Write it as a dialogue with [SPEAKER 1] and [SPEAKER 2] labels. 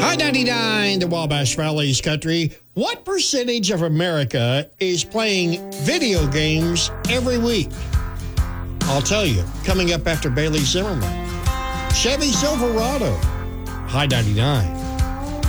[SPEAKER 1] Hi, 99, the Wabash Valley's country. What percentage of America is playing video games every week? I'll tell you, coming up after Bailey Zimmerman. Chevy Silverado. Hi, 99.